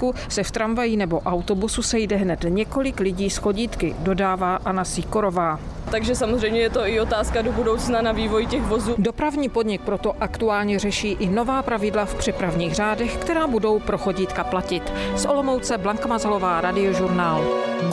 Chodítku se v tramvaji nebo autobusu sejde hned několik lidí s chodítky, dodává Anna Sýkorová. Takže samozřejmě je to i otázka do budoucna na vývoj těch vozů. Dopravní podnik proto aktuálně řeší i nová pravidla v přepravních řádech, která budou pro chodítka platit. Z Olomouce Blanka Mazalová, Radiožurnál.